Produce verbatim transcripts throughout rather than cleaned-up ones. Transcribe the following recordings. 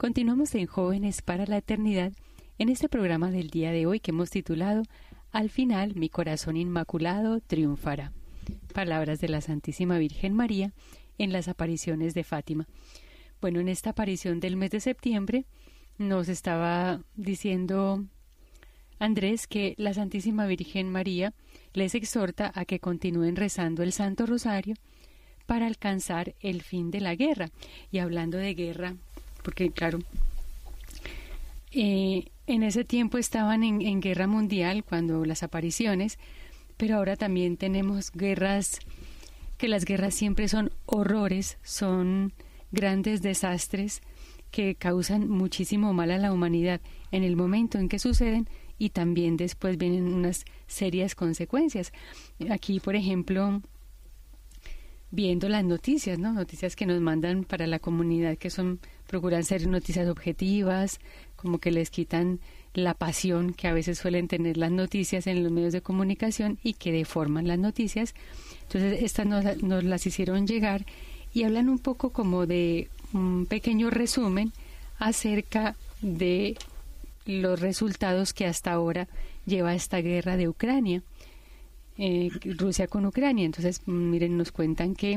Continuamos en Jóvenes para la Eternidad en este programa del día de hoy que hemos titulado Al final mi corazón inmaculado triunfará. Palabras de la Santísima Virgen María en las apariciones de Fátima. Bueno, en esta aparición del mes de septiembre nos estaba diciendo Andrés que la Santísima Virgen María les exhorta a que continúen rezando el Santo Rosario para alcanzar el fin de la guerra. Y hablando de guerra, porque claro, eh, en ese tiempo estaban en, en guerra mundial cuando las apariciones, pero ahora también tenemos guerras, que las guerras siempre son horrores, son grandes desastres que causan muchísimo mal a la humanidad en el momento en que suceden y también después vienen unas serias consecuencias. Aquí, por ejemplo, viendo las noticias, ¿no? Noticias que nos mandan para la comunidad, que son, procuran ser noticias objetivas, como que les quitan la pasión que a veces suelen tener las noticias en los medios de comunicación y que deforman las noticias. Entonces, estas nos, nos las hicieron llegar y hablan un poco como de un pequeño resumen acerca de los resultados que hasta ahora lleva esta guerra de Ucrania. Eh, Rusia con Ucrania. Entonces, miren, nos cuentan que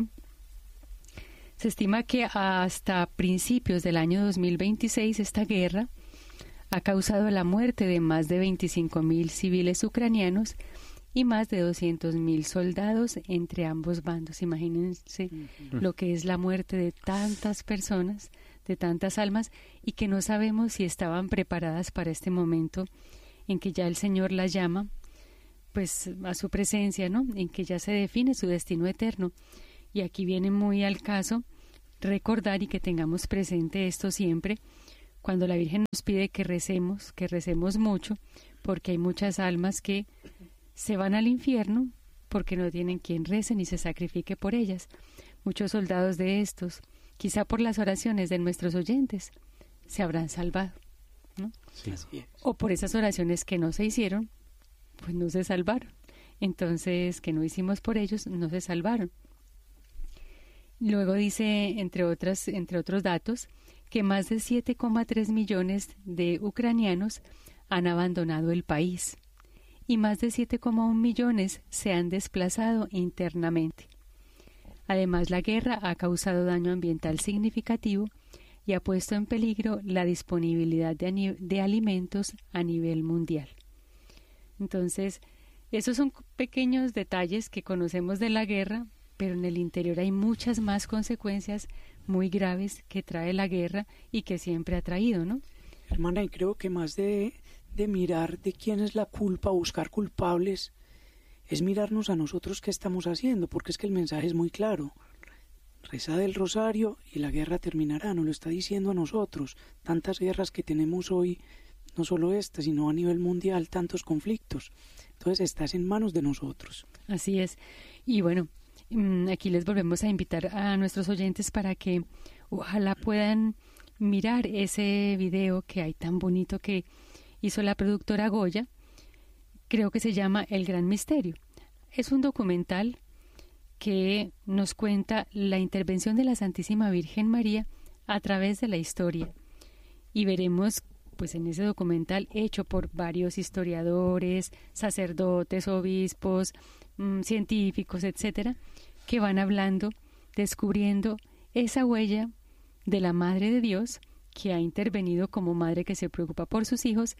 se estima que hasta principios del año dos mil veintiséis esta guerra ha causado la muerte de más de veinticinco mil civiles ucranianos y más de doscientos mil soldados entre ambos bandos. Imagínense uh-huh. lo que es la muerte de tantas personas, de tantas almas, y que no sabemos si estaban preparadas para este momento en que ya el Señor las llama pues a su presencia, ¿no? En que ya se define su destino eterno. Y aquí viene muy al caso recordar y que tengamos presente esto siempre, cuando la Virgen nos pide que recemos, que recemos mucho, porque hay muchas almas que se van al infierno porque no tienen quien rece ni se sacrifique por ellas. Muchos soldados de estos, quizá por las oraciones de nuestros oyentes, se habrán salvado, ¿no? Sí. O por esas oraciones que no se hicieron, pues no se salvaron. Entonces, que no hicimos por ellos, no se salvaron. Luego dice, entre otras, entre otros datos, que más de siete coma tres millones de ucranianos han abandonado el país y más de siete coma uno millones se han desplazado internamente. Además, la guerra ha causado daño ambiental significativo y ha puesto en peligro la disponibilidad de, de alimentos a nivel mundial. Entonces, esos son pequeños detalles que conocemos de la guerra, pero en el interior hay muchas más consecuencias muy graves que trae la guerra y que siempre ha traído, ¿no? Hermana, y creo que más de, de mirar de quién es la culpa, buscar culpables, es mirarnos a nosotros qué estamos haciendo, porque es que el mensaje es muy claro. Rezad el rosario y la guerra terminará, nos lo está diciendo a nosotros. Tantas guerras que tenemos hoy, no solo esta, sino a nivel mundial, tantos conflictos. Entonces, estás en manos de nosotros. Así es. Y bueno, aquí les volvemos a invitar a nuestros oyentes para que ojalá puedan mirar ese video que hay tan bonito que hizo la productora Goya. Creo que se llama El Gran Misterio. Es un documental que nos cuenta la intervención de la Santísima Virgen María a través de la historia. Y veremos pues en ese documental hecho por varios historiadores, sacerdotes, obispos, mmm, científicos, etcétera, que van hablando, descubriendo esa huella de la Madre de Dios que ha intervenido como madre que se preocupa por sus hijos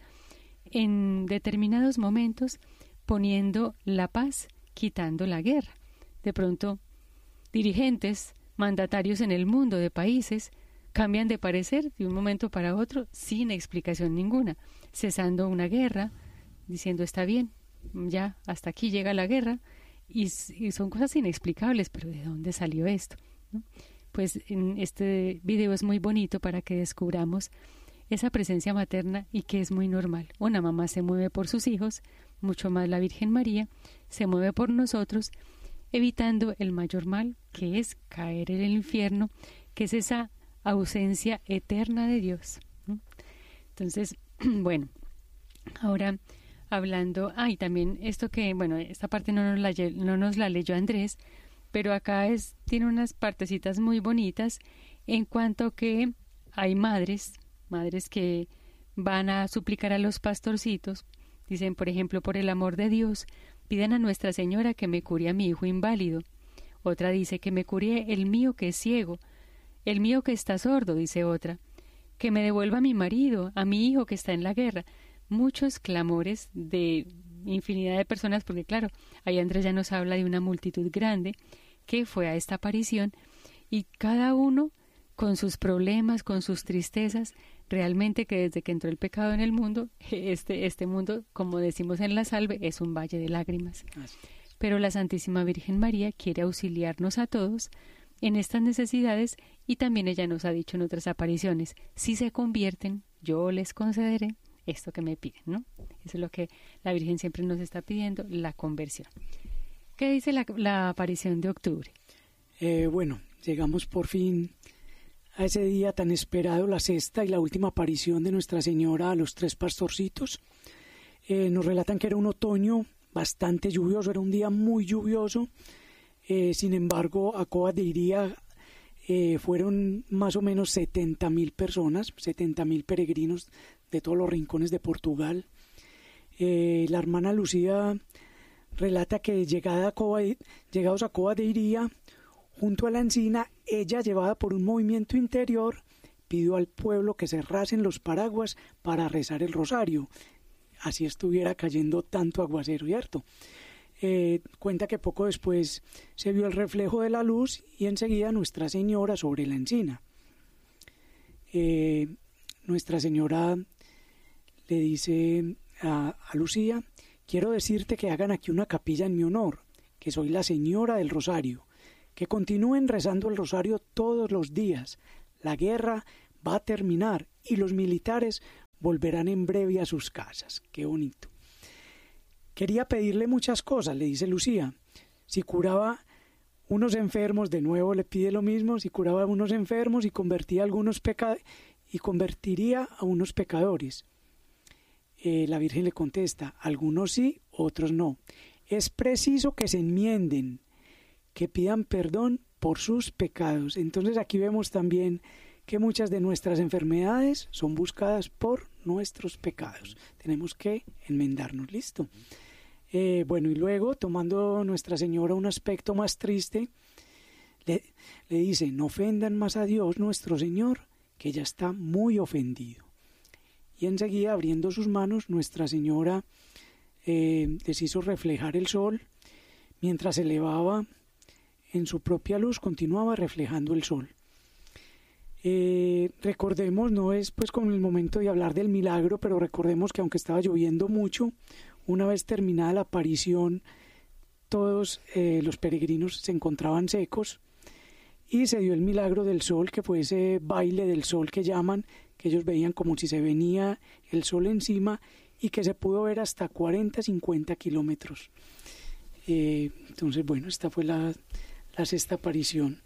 en determinados momentos, poniendo la paz, quitando la guerra. De pronto, dirigentes, mandatarios en el mundo de países cambian de parecer de un momento para otro sin explicación ninguna, cesando una guerra, diciendo está bien, ya hasta aquí llega la guerra, y, y son cosas inexplicables, pero ¿de dónde salió esto? ¿No? Pues en este video es muy bonito para que descubramos esa presencia materna y que es muy normal. Una mamá se mueve por sus hijos, mucho más la Virgen María, se mueve por nosotros, evitando el mayor mal, que es caer en el infierno, que es esa ausencia eterna de Dios, ¿no? Entonces, bueno, ahora hablando, ah, y también esto que, bueno, esta parte no nos la, no nos la leyó Andrés, pero acá es, tiene unas partecitas muy bonitas en cuanto que hay madres madres que van a suplicar a los pastorcitos, dicen, por ejemplo, por el amor de Dios, pidan a Nuestra Señora que me cure a mi hijo inválido. Otra dice que me cure el mío que es ciego, el mío que está sordo, dice otra, que me devuelva a mi marido, a mi hijo que está en la guerra. Muchos clamores de infinidad de personas, porque claro, ahí Andrés ya nos habla de una multitud grande que fue a esta aparición y cada uno con sus problemas, con sus tristezas, realmente que desde que entró el pecado en el mundo, este, este mundo, como decimos en la salve, es un valle de lágrimas. Así. Pero la Santísima Virgen María quiere auxiliarnos a todos en estas necesidades y también ella nos ha dicho en otras apariciones, si se convierten, yo les concederé esto que me piden, ¿no? Eso es lo que la Virgen siempre nos está pidiendo, la conversión. ¿Qué dice la, la aparición de octubre? Eh, bueno, llegamos por fin a ese día tan esperado, la sexta y la última aparición de Nuestra Señora a los tres pastorcitos. Eh, nos relatan que era un otoño bastante lluvioso, era un día muy lluvioso. Eh, sin embargo, a Covas de Iría eh, fueron más o menos setenta mil personas, setenta mil peregrinos de todos los rincones de Portugal. Eh, la hermana Lucía relata que llegada a Cova, llegados a Covas de Iría, junto a la encina, ella, llevada por un movimiento interior, pidió al pueblo que cerrasen los paraguas para rezar el rosario. Así estuviera cayendo tanto aguacero, ¿cierto? Eh, cuenta que poco después se vio el reflejo de la luz y enseguida Nuestra Señora sobre la encina. Eh, Nuestra Señora le dice a, a Lucía, quiero decirte que hagan aquí una capilla en mi honor, que soy la Señora del Rosario, que continúen rezando el rosario todos los días. La guerra va a terminar y los militares volverán en breve a sus casas. Qué bonito. Quería pedirle muchas cosas, le dice Lucía. Si curaba unos enfermos, de nuevo le pide lo mismo, si curaba a unos enfermos y convertía a algunos peca- y convertiría a unos pecadores. Eh, la Virgen le contesta, algunos sí, otros no. Es preciso que se enmienden, que pidan perdón por sus pecados. Entonces aquí vemos también que muchas de nuestras enfermedades son buscadas por nuestros pecados. Tenemos que enmendarnos, listo. Eh, bueno, y luego, tomando Nuestra Señora un aspecto más triste, le, le dice, no ofendan más a Dios nuestro Señor, que ya está muy ofendido. Y enseguida, abriendo sus manos, Nuestra Señora eh, les hizo reflejar el sol, mientras se elevaba en su propia luz, continuaba reflejando el sol. Eh, recordemos, no es pues con el momento de hablar del milagro, pero recordemos que aunque estaba lloviendo mucho, una vez terminada la aparición, todos eh, los peregrinos se encontraban secos y se dio el milagro del sol, que fue ese baile del sol que llaman, que ellos veían como si se venía el sol encima y que se pudo ver hasta cuarenta, cincuenta kilómetros. Eh, entonces, bueno, esta fue la, la sexta aparición.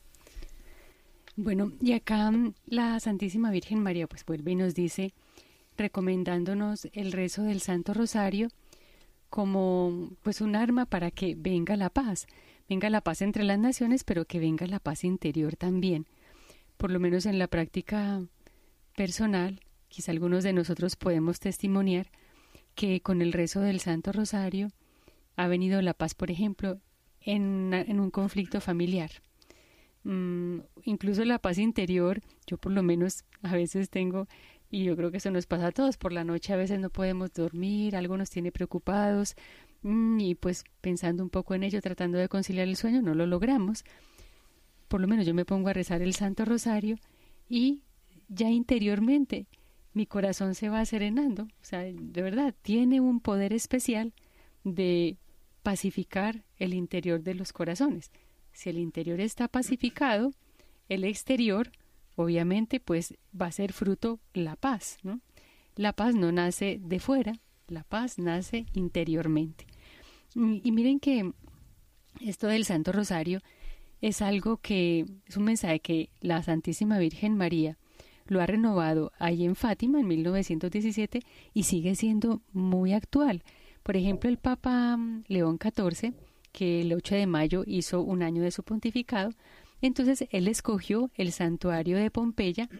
Bueno, y acá la Santísima Virgen María pues vuelve y nos dice, recomendándonos el rezo del Santo Rosario como pues un arma para que venga la paz, venga la paz entre las naciones, pero que venga la paz interior también. Por lo menos en la práctica personal, quizá algunos de nosotros podemos testimoniar que con el rezo del Santo Rosario ha venido la paz, por ejemplo, en, una, en un conflicto familiar. Mm, incluso la paz interior, yo por lo menos a veces tengo, y yo creo que eso nos pasa a todos, por la noche a veces no podemos dormir, algo nos tiene preocupados, mm, y pues pensando un poco en ello, tratando de conciliar el sueño, no lo logramos. Por lo menos yo me pongo a rezar el Santo Rosario y ya interiormente mi corazón se va serenando. O sea, de verdad, tiene un poder especial de pacificar el interior de los corazones. Si el interior está pacificado, el exterior, obviamente, pues va a ser fruto la paz, ¿no? La paz no nace de fuera, la paz nace interiormente. Y, y miren que esto del Santo Rosario es algo que, es un mensaje que la Santísima Virgen María lo ha renovado ahí en Fátima en mil novecientos diecisiete y sigue siendo muy actual. Por ejemplo, el Papa León catorce, que el ocho de mayo hizo un año de su pontificado, entonces él escogió el santuario de Pompeya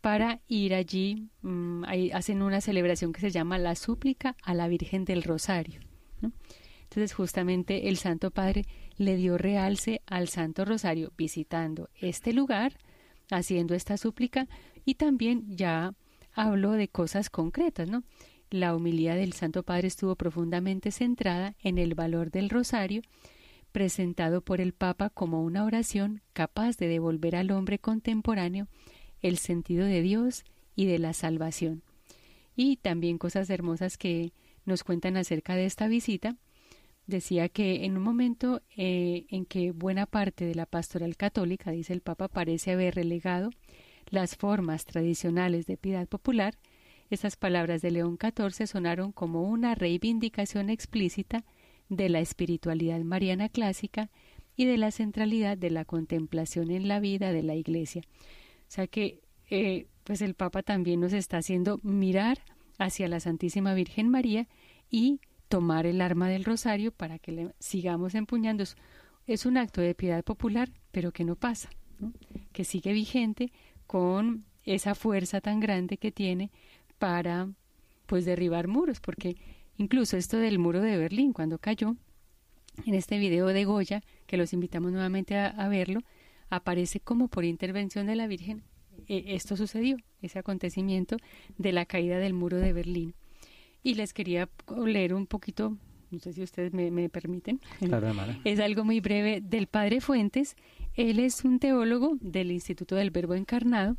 para ir allí, mmm, ahí hacen una celebración que se llama la súplica a la Virgen del Rosario, ¿no? Entonces justamente el Santo Padre le dio realce al Santo Rosario visitando este lugar, haciendo esta súplica, y también ya habló de cosas concretas, ¿no? La homilía del Santo Padre estuvo profundamente centrada en el valor del rosario, presentado por el Papa como una oración capaz de devolver al hombre contemporáneo el sentido de Dios y de la salvación. Y también cosas hermosas que nos cuentan acerca de esta visita. Decía que en un momento eh, en que buena parte de la pastoral católica, dice el Papa, parece haber relegado las formas tradicionales de piedad popular, estas palabras de León catorce sonaron como una reivindicación explícita de la espiritualidad mariana clásica y de la centralidad de la contemplación en la vida de la Iglesia. O sea que eh, pues el Papa también nos está haciendo mirar hacia la Santísima Virgen María y tomar el arma del rosario para que le sigamos empuñando. Es un acto de piedad popular, pero que no pasa, ¿no? Que sigue vigente con esa fuerza tan grande que tiene para pues derribar muros, porque incluso esto del muro de Berlín, cuando cayó, en este video de Goya, que los invitamos nuevamente a, a verlo, aparece como por intervención de la Virgen, eh, esto sucedió, ese acontecimiento de la caída del muro de Berlín. Y les quería leer un poquito, no sé si ustedes me, me permiten, claro, hermana. Es algo muy breve del Padre Fuentes. Él es un teólogo del Instituto del Verbo Encarnado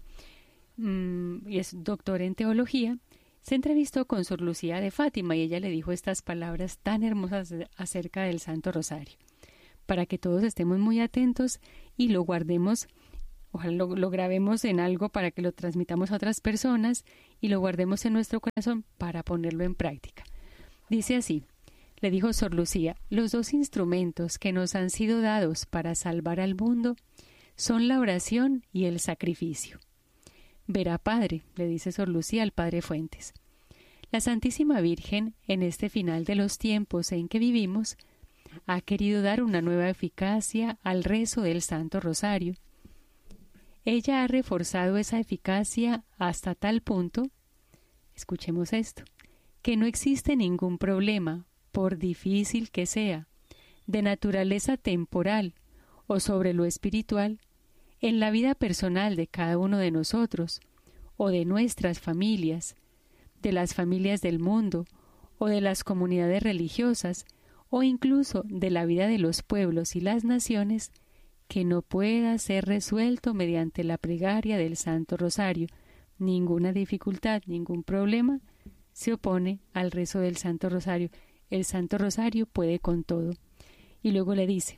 mmm, y es doctor en teología. Se entrevistó con Sor Lucía de Fátima y ella le dijo estas palabras tan hermosas acerca del Santo Rosario, para que todos estemos muy atentos y lo guardemos. Ojalá lo, lo grabemos en algo para que lo transmitamos a otras personas y lo guardemos en nuestro corazón para ponerlo en práctica. Dice así, le dijo Sor Lucía, los dos instrumentos que nos han sido dados para salvar al mundo son la oración y el sacrificio. Verá, Padre, le dice Sor Lucía al Padre Fuentes, la Santísima Virgen, en este final de los tiempos en que vivimos, ha querido dar una nueva eficacia al rezo del Santo Rosario. Ella ha reforzado esa eficacia hasta tal punto, escuchemos esto, que no existe ningún problema, por difícil que sea, de naturaleza temporal o sobre lo espiritual, en la vida personal de cada uno de nosotros, o de nuestras familias, de las familias del mundo, o de las comunidades religiosas, o incluso de la vida de los pueblos y las naciones, que no pueda ser resuelto mediante la plegaria del Santo Rosario. Ninguna dificultad, ningún problema se opone al rezo del Santo Rosario. El Santo Rosario puede con todo. Y luego le dice,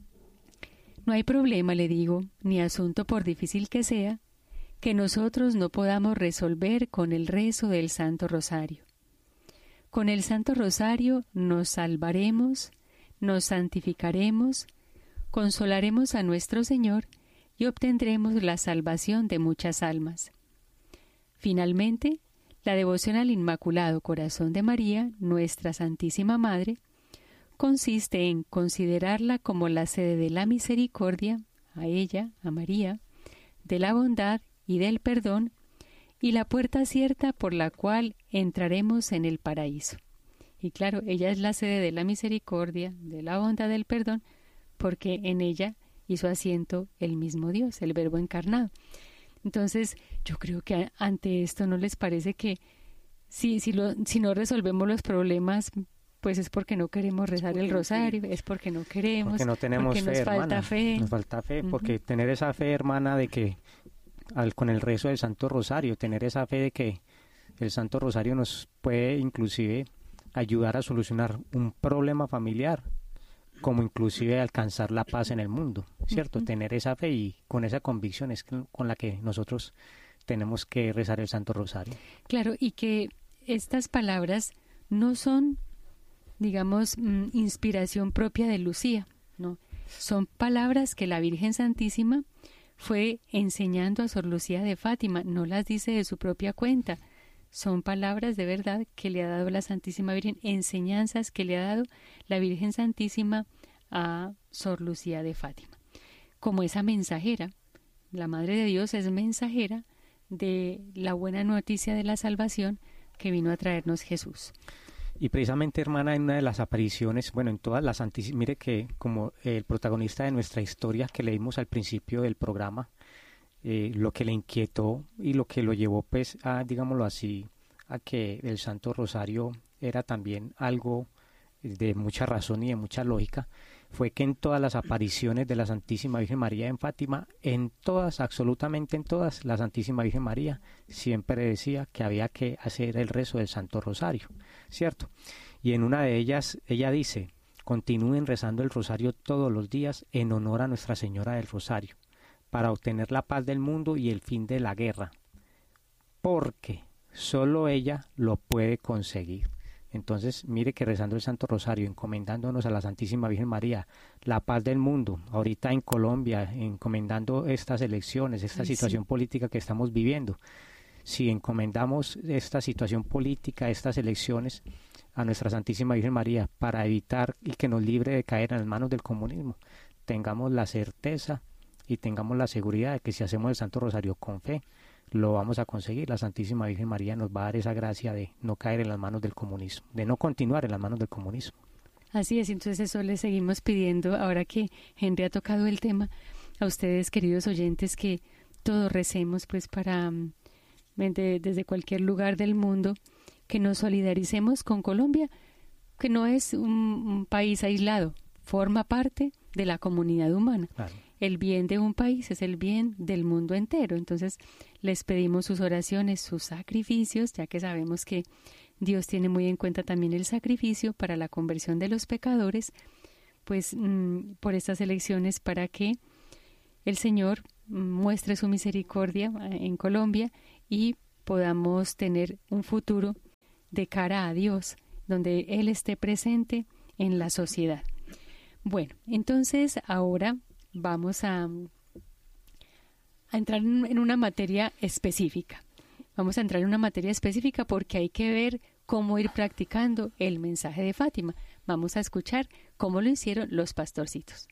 no hay problema, le digo, ni asunto por difícil que sea, que nosotros no podamos resolver con el rezo del Santo Rosario. Con el Santo Rosario nos salvaremos, nos santificaremos, consolaremos a nuestro Señor y obtendremos la salvación de muchas almas. Finalmente, la devoción al Inmaculado Corazón de María, nuestra Santísima Madre, consiste en considerarla como la sede de la misericordia, a ella, a María, de la bondad y del perdón, y la puerta cierta por la cual entraremos en el paraíso. Y claro, ella es la sede de la misericordia, de la bondad, del perdón, porque en ella hizo asiento el mismo Dios, el Verbo encarnado. Entonces, yo creo que ante esto no les parece que si, si, lo, si no resolvemos los problemas, pues es porque no queremos rezar el rosario, es porque no queremos, porque no tenemos porque fe, nos hermana, falta fe. Nos falta fe, Uh-huh. porque tener esa fe, hermana, de que al, con el rezo del Santo Rosario, tener esa fe de que el Santo Rosario nos puede inclusive ayudar a solucionar un problema familiar, como inclusive alcanzar la paz en el mundo, ¿cierto? Uh-huh. Tener esa fe y con esa convicción es con la que nosotros tenemos que rezar el Santo Rosario. Claro, y que estas palabras no son, digamos, mm, inspiración propia de Lucía, ¿no? Son palabras que la Virgen Santísima fue enseñando a Sor Lucía de Fátima, no las dice de su propia cuenta. Son palabras de verdad que le ha dado la Santísima Virgen, enseñanzas que le ha dado la Virgen Santísima a Sor Lucía de Fátima. Como esa mensajera, la Madre de Dios es mensajera de la buena noticia de la salvación que vino a traernos Jesús. Y precisamente, hermana, en una de las apariciones, bueno, en todas las santísimas, mire que como el protagonista de nuestra historia que leímos al principio del programa, eh, lo que le inquietó y lo que lo llevó, pues, a, digámoslo así, a que el Santo Rosario era también algo de mucha razón y de mucha lógica, fue que en todas las apariciones de la Santísima Virgen María en Fátima, en todas, absolutamente en todas, la Santísima Virgen María siempre decía que había que hacer el rezo del Santo Rosario, ¿cierto? Y en una de ellas, ella dice, continúen rezando el Rosario todos los días en honor a Nuestra Señora del Rosario, para obtener la paz del mundo y el fin de la guerra, porque solo ella lo puede conseguir. Entonces, mire que rezando el Santo Rosario, encomendándonos a la Santísima Virgen María, la paz del mundo, ahorita en Colombia, encomendando estas elecciones, esta Ay, situación sí. política que estamos viviendo. Si encomendamos esta situación política, estas elecciones, a nuestra Santísima Virgen María, para evitar y que nos libre de caer en las manos del comunismo, tengamos la certeza y tengamos la seguridad de que si hacemos el Santo Rosario con fe, lo vamos a conseguir. La Santísima Virgen María nos va a dar esa gracia de no caer en las manos del comunismo, de no continuar en las manos del comunismo. Así es, entonces eso le seguimos pidiendo, ahora que Henry ha tocado el tema, a ustedes, queridos oyentes, que todos recemos pues para, de, desde cualquier lugar del mundo, que nos solidaricemos con Colombia, que no es un, un país aislado, forma parte de la comunidad humana. Claro. El bien de un país es el bien del mundo entero. Entonces les pedimos sus oraciones, sus sacrificios, ya que sabemos que Dios tiene muy en cuenta también el sacrificio para la conversión de los pecadores, pues mmm, por estas elecciones, para que el Señor muestre su misericordia en Colombia y podamos tener un futuro de cara a Dios, donde Él esté presente en la sociedad. Bueno, entonces ahora vamos a, a entrar en, en una materia específica. Vamos a entrar en una materia específica porque hay que ver cómo ir practicando el mensaje de Fátima. Vamos a escuchar cómo lo hicieron los pastorcitos.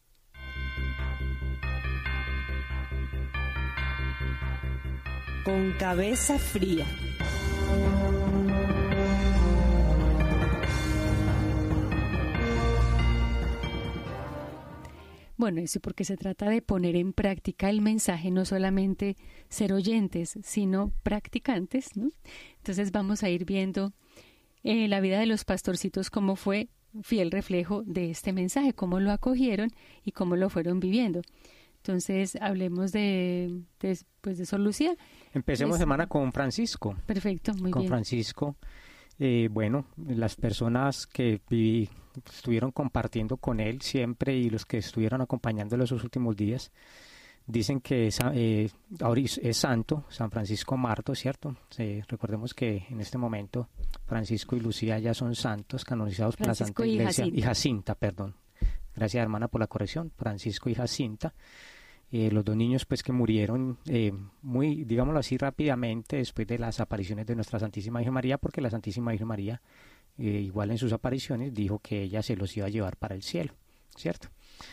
Con cabeza fría. Bueno, eso porque se trata de poner en práctica el mensaje, no solamente ser oyentes, sino practicantes, ¿no? Entonces vamos a ir viendo eh, la vida de los pastorcitos, cómo fue fiel reflejo de este mensaje, cómo lo acogieron y cómo lo fueron viviendo. Entonces hablemos de, de, pues de Sor Lucía. Empecemos, es, hermana, con Francisco. Perfecto, muy con bien. Con Francisco. Eh, bueno, las personas que viví, estuvieron compartiendo con él siempre y los que estuvieron acompañándolo esos últimos días dicen que es, eh, es santo, San Francisco Marto, ¿cierto? Eh, recordemos que en este momento Francisco y Lucía ya son santos canonizados por la Santa Iglesia. Y Jacinta, perdón. Gracias, hermana, por la corrección. Francisco y Jacinta. Eh, los dos niños pues que murieron eh, muy, digámoslo así, rápidamente después de las apariciones de nuestra Santísima Virgen María, porque la Santísima Virgen María eh, igual en sus apariciones dijo que ella se los iba a llevar para el cielo, ¿cierto?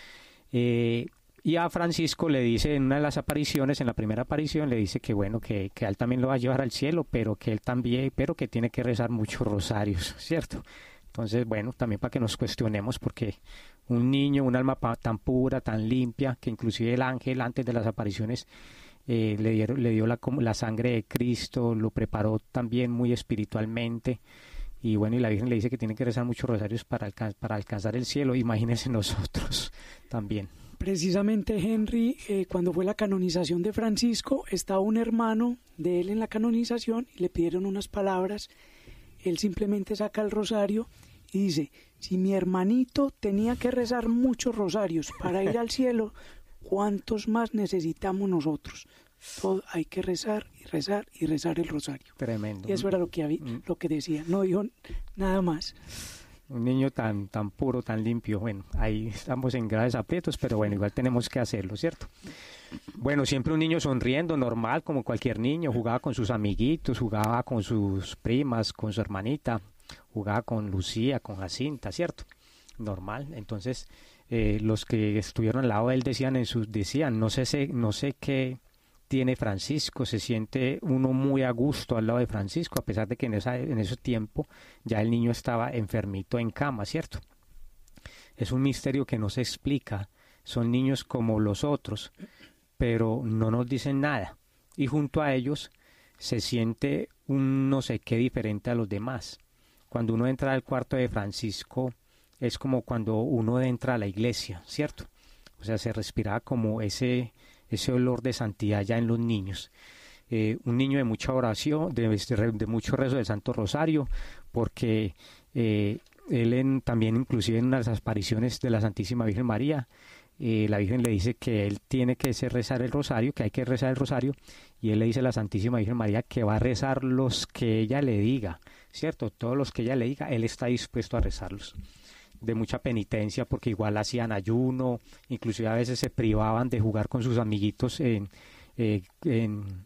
Eh, y a Francisco le dice en una de las apariciones, en la primera aparición le dice que bueno, que, que él también lo va a llevar al cielo, pero que él también, pero que tiene que rezar muchos rosarios, ¿cierto? Entonces, bueno, también para que nos cuestionemos, porque un niño, un alma pa- tan pura, tan limpia, que inclusive el ángel antes de las apariciones eh, le, dieron, le dio la, la sangre de Cristo, lo preparó también muy espiritualmente, y bueno, y la Virgen le dice que tiene que rezar muchos rosarios para, alcan- para alcanzar el cielo. Imagínense nosotros también. Precisamente, Henry, eh, cuando fue la canonización de Francisco, estaba un hermano de él en la canonización y le pidieron unas palabras. Él simplemente saca el rosario y dice, si mi hermanito tenía que rezar muchos rosarios para ir al cielo, ¿cuántos más necesitamos nosotros? Todo, hay que rezar y rezar y rezar el rosario. Tremendo. Y eso era lo que, había, lo que decía, no dijo nada más. Un niño tan, tan puro, tan limpio. Bueno, ahí estamos en graves aprietos, pero bueno, igual tenemos que hacerlo, ¿cierto? Bueno, siempre un niño sonriendo, normal, como cualquier niño, jugaba con sus amiguitos, jugaba con sus primas, con su hermanita, jugaba con Lucía, con Jacinta, ¿cierto? Normal. Entonces, eh, los que estuvieron al lado de él decían, en sus, decían no sé, sé, no sé qué, tiene Francisco, se siente uno muy a gusto al lado de Francisco, a pesar de que en, esa, en ese tiempo ya el niño estaba enfermito en cama, ¿cierto? Es un misterio que no se explica, son niños como los otros, pero no nos dicen nada, y junto a ellos se siente un no sé qué diferente a los demás. Cuando uno entra al cuarto de Francisco, es como cuando uno entra a la iglesia, ¿cierto? O sea, se respiraba como ese, ese olor de santidad ya en los niños. Eh, un niño de mucha oración, de, de mucho rezo del Santo Rosario, porque eh, él en, también inclusive en unas apariciones de la Santísima Virgen María, eh, la Virgen le dice que él tiene que rezar el rosario, que hay que rezar el rosario, y él le dice a la Santísima Virgen María que va a rezar los que ella le diga, ¿cierto? Todos los que ella le diga, él está dispuesto a rezarlos. De mucha penitencia, porque igual hacían ayuno, inclusive a veces se privaban de jugar con sus amiguitos en, eh, en,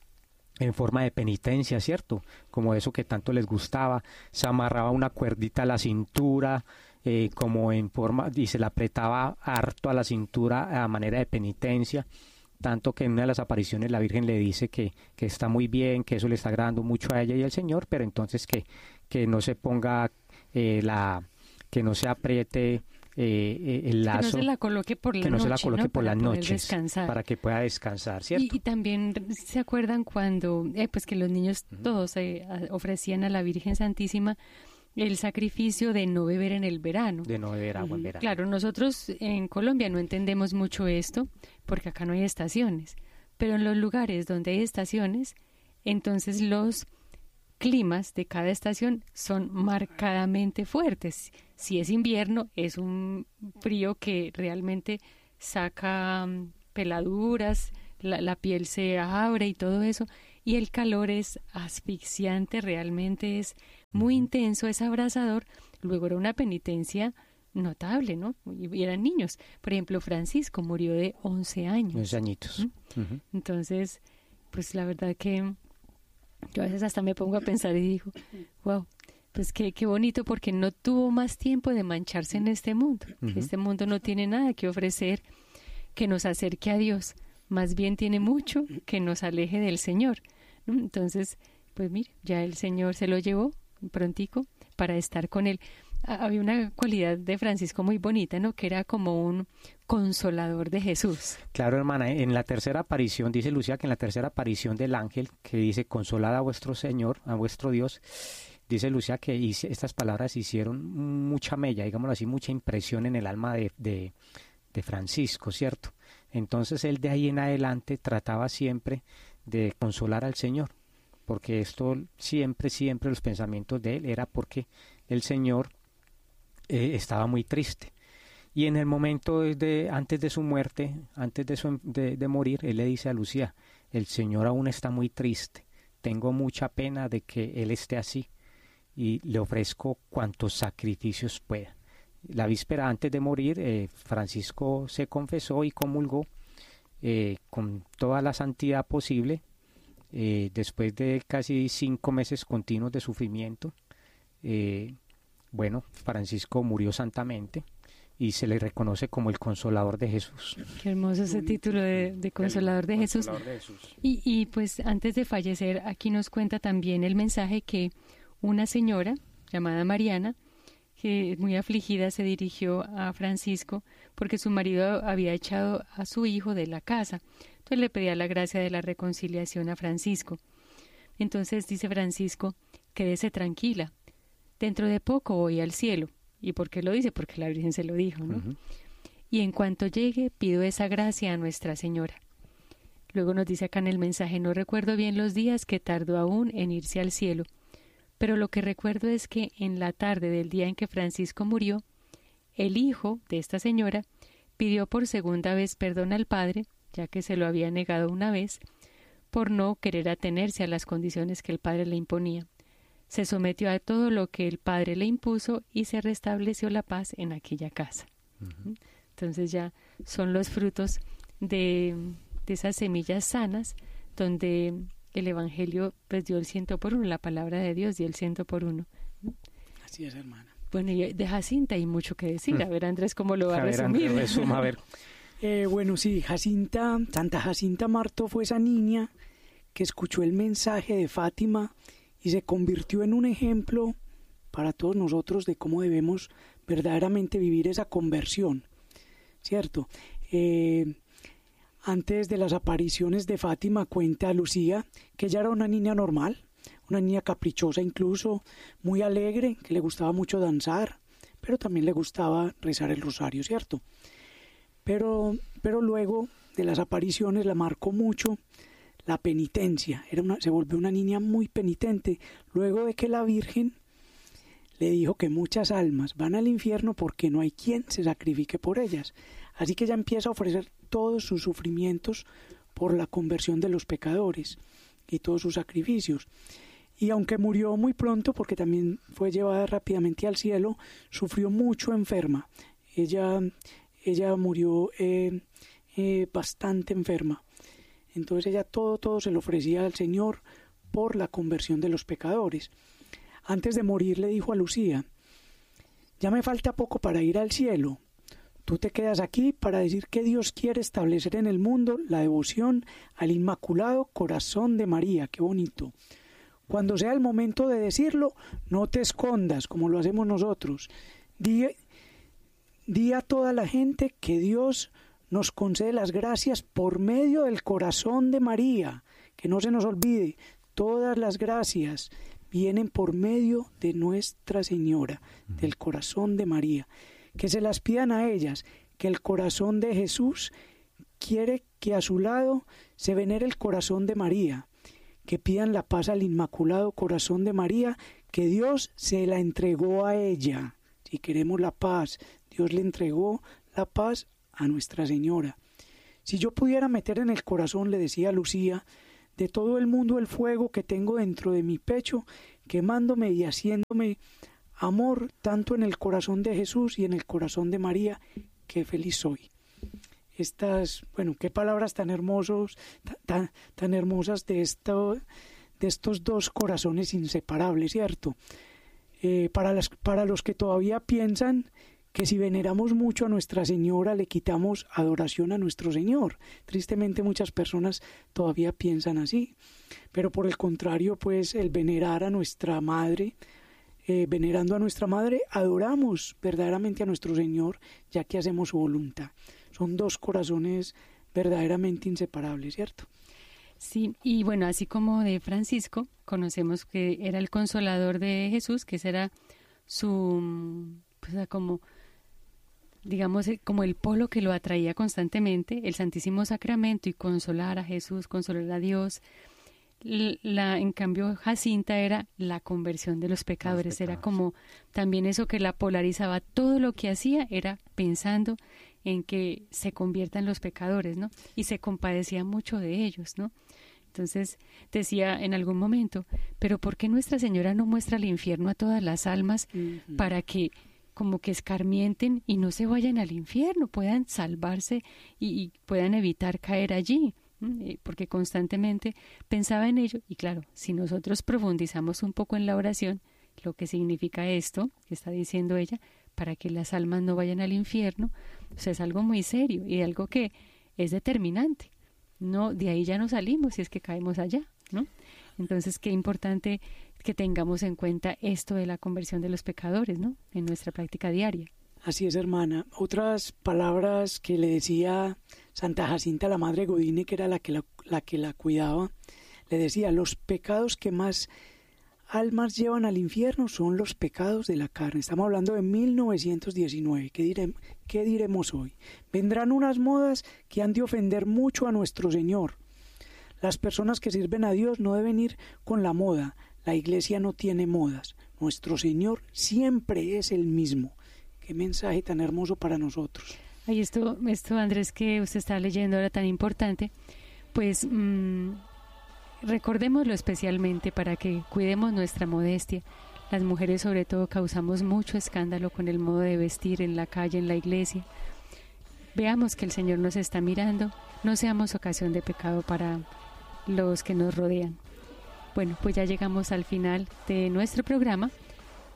en forma de penitencia, ¿cierto? Como eso que tanto les gustaba, se amarraba una cuerdita a la cintura, eh, como en forma, y se la apretaba harto a la cintura a manera de penitencia, tanto que en una de las apariciones la Virgen le dice que, que está muy bien, que eso le está agradando mucho a ella y al Señor, pero entonces que, que no se ponga eh, la... que no se apriete eh, el lazo, que no se la coloque por la que no noche, se la coloque ¿no? por Para las poder noches, descansar. Para que pueda descansar, ¿cierto? Y, y también se acuerdan cuando, eh, pues que los niños uh-huh. todos eh, ofrecían a la Virgen Santísima el sacrificio de no beber en el verano. De no beber agua en verano. Claro, nosotros en Colombia no entendemos mucho esto, porque acá no hay estaciones, pero en los lugares donde hay estaciones, entonces los climas de cada estación son marcadamente fuertes. Si es invierno, es un frío que realmente saca um, peladuras, la, la piel se abre y todo eso, y el calor es asfixiante, realmente es muy intenso, es abrasador. Luego era una penitencia notable, ¿no? Y, y eran niños. Por ejemplo, Francisco murió de once años. once añitos. ¿Mm? Uh-huh. Entonces, pues la verdad que yo a veces hasta me pongo a pensar y digo, wow, pues qué, qué bonito, porque no tuvo más tiempo de mancharse en este mundo. Uh-huh. Este mundo no tiene nada que ofrecer que nos acerque a Dios, más bien tiene mucho que nos aleje del Señor, ¿no? Entonces, pues mire, ya el Señor se lo llevó prontico para estar con él. Había una cualidad de Francisco muy bonita, ¿no? Que era como un consolador de Jesús. Claro, hermana, en la tercera aparición, dice Lucía que en la tercera aparición del ángel, que dice, consolad a vuestro Señor, a vuestro Dios, dice Lucía que hice, estas palabras hicieron mucha mella, digámoslo así, mucha impresión en el alma de, de, de Francisco, ¿cierto? Entonces él de ahí en adelante trataba siempre de consolar al Señor, porque esto siempre, siempre los pensamientos de él era porque el Señor eh, estaba muy triste. Y en el momento de antes de su muerte, antes de, su, de, de morir, él le dice a Lucía, el Señor aún está muy triste, tengo mucha pena de que él esté así y le ofrezco cuantos sacrificios pueda. La víspera antes de morir, eh, Francisco se confesó y comulgó eh, con toda la santidad posible. Eh, después de casi cinco meses continuos de sufrimiento, eh, bueno, Francisco murió santamente y se le reconoce como el Consolador de Jesús. Qué hermoso ese título de, de Consolador, de, Jesús. Consolador de Jesús. Y, y pues antes de fallecer, aquí nos cuenta también el mensaje que una señora llamada Mariana, que muy afligida se dirigió a Francisco porque su marido había echado a su hijo de la casa. Entonces le pedía la gracia de la reconciliación a Francisco. Entonces dice Francisco, quédese tranquila, dentro de poco voy al cielo. ¿Y por qué lo dice? Porque la Virgen se lo dijo, ¿no? Uh-huh. Y en cuanto llegue, pido esa gracia a Nuestra Señora. Luego nos dice acá en el mensaje, no recuerdo bien los días que tardó aún en irse al cielo, pero lo que recuerdo es que en la tarde del día en que Francisco murió, el hijo de esta señora pidió por segunda vez perdón al padre, ya que se lo había negado una vez, por no querer atenerse a las condiciones que el padre le imponía. Se sometió a todo lo que el padre le impuso y se restableció la paz en aquella casa. Uh-huh. Entonces ya son los frutos de, de esas semillas sanas, donde el Evangelio pues dio el ciento por uno, la palabra de Dios dio el ciento por uno. Así es, hermana. Bueno, y de Jacinta hay mucho que decir. A ver, Andrés, ¿cómo lo va a, a resumir? Ver, Andrés, resuma, a ver. Eh, bueno, sí, Jacinta, Santa Jacinta Marto fue esa niña que escuchó el mensaje de Fátima y se convirtió en un ejemplo para todos nosotros de cómo debemos verdaderamente vivir esa conversión, ¿cierto? Eh, antes de las apariciones de Fátima, cuenta Lucía que ella era una niña normal, una niña caprichosa incluso, muy alegre, que le gustaba mucho danzar, pero también le gustaba rezar el rosario, ¿cierto? Pero, pero luego de las apariciones la marcó mucho la penitencia. Era una, se volvió una niña muy penitente, luego de que la Virgen le dijo que muchas almas van al infierno porque no hay quien se sacrifique por ellas. Así que ella empieza a ofrecer todos sus sufrimientos por la conversión de los pecadores y todos sus sacrificios. Y aunque murió muy pronto, porque también fue llevada rápidamente al cielo, sufrió mucho enferma. Ella, ella murió eh, eh, bastante enferma. Entonces ella todo, todo se lo ofrecía al Señor por la conversión de los pecadores. Antes de morir le dijo a Lucía: ya me falta poco para ir al cielo. Tú te quedas aquí para decir que Dios quiere establecer en el mundo la devoción al Inmaculado Corazón de María. ¡Qué bonito! Cuando sea el momento de decirlo, no te escondas como lo hacemos nosotros. Di, di a toda la gente que Dios nos concede las gracias por medio del corazón de María. Que no se nos olvide, todas las gracias vienen por medio de Nuestra Señora, del corazón de María. Que se las pidan a ellas, que el corazón de Jesús quiere que a su lado se venere el corazón de María. Que pidan la paz al Inmaculado Corazón de María, que Dios se la entregó a ella. Si queremos la paz, Dios le entregó la paz a Nuestra Señora. Si yo pudiera meter en el corazón, le decía a Lucía, de todo el mundo el fuego que tengo dentro de mi pecho, quemándome y haciéndome amor tanto en el corazón de Jesús y en el corazón de María, qué feliz soy. Estas, bueno, qué palabras tan hermosos, tan, tan hermosas de, esto, de estos dos corazones inseparables, ¿cierto? Eh, para, las, para los que todavía piensan que si veneramos mucho a Nuestra Señora le quitamos adoración a nuestro Señor. Tristemente muchas personas todavía piensan así, pero por el contrario, pues el venerar a nuestra Madre, eh, venerando a nuestra Madre, adoramos verdaderamente a nuestro Señor, ya que hacemos su voluntad. Son dos corazones verdaderamente inseparables, ¿cierto? Sí, y bueno, así como de Francisco, conocemos que era el consolador de Jesús, que ese era su, pues como, digamos, como el polo que lo atraía constantemente, el Santísimo Sacramento y consolar a Jesús, consolar a Dios. La, en cambio, Jacinta era la conversión de los pecadores, los era como también eso que la polarizaba, todo lo que hacía era pensando en que se conviertan los pecadores, ¿no? Y se compadecía mucho de ellos, ¿no? Entonces decía en algún momento, pero ¿por qué Nuestra Señora no muestra el infierno a todas las almas uh-huh. para que como que escarmienten y no se vayan al infierno, puedan salvarse y, y puedan evitar caer allí? Porque constantemente pensaba en ello. Y claro, si nosotros profundizamos un poco en la oración, lo que significa esto, que está diciendo ella, para que las almas no vayan al infierno, o sea, es algo muy serio y algo que es determinante. No, de ahí ya no salimos si es que caemos allá, ¿no? Entonces, qué importante que tengamos en cuenta esto de la conversión de los pecadores, ¿no? En nuestra práctica diaria. Así es, hermana. Otras palabras que le decía Santa Jacinta, la Madre Godine, que era la que la, la que la cuidaba, le decía, los pecados que más almas llevan al infierno son los pecados de la carne. Estamos hablando de mil novecientos diecinueve. ¿Qué, diré, ¿Qué diremos hoy? Vendrán unas modas que han de ofender mucho a nuestro Señor. Las personas que sirven a Dios no deben ir con la moda. La Iglesia no tiene modas. Nuestro Señor siempre es el mismo. Qué mensaje tan hermoso para nosotros. Ay, esto, esto Andrés, que usted está leyendo ahora tan importante, pues mmm, recordémoslo especialmente para que cuidemos nuestra modestia. Las mujeres sobre todo causamos mucho escándalo con el modo de vestir en la calle, en la iglesia. Veamos que el Señor nos está mirando, no seamos ocasión de pecado para los que nos rodean. Bueno, pues ya llegamos al final de nuestro programa.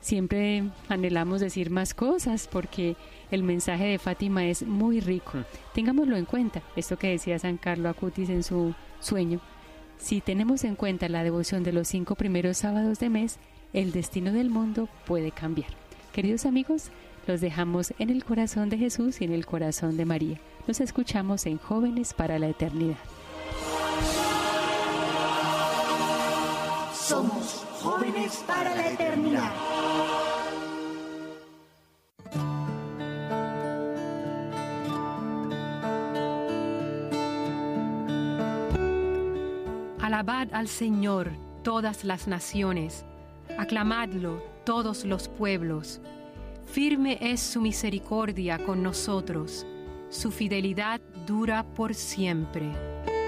siempre anhelamos decir más cosas porque el mensaje de Fátima es muy rico. Mm. Tengámoslo en cuenta, esto que decía San Carlo Acutis en su sueño. Si tenemos en cuenta la devoción de los cinco primeros sábados de mes, el destino del mundo puede cambiar. Queridos amigos, los dejamos en el corazón de Jesús y en el corazón de María. Nos escuchamos en Jóvenes para la Eternidad. Somos Jóvenes para la Eternidad. Alabad al Señor todas las naciones, aclamadlo todos los pueblos. Firme es su misericordia con nosotros, su fidelidad dura por siempre.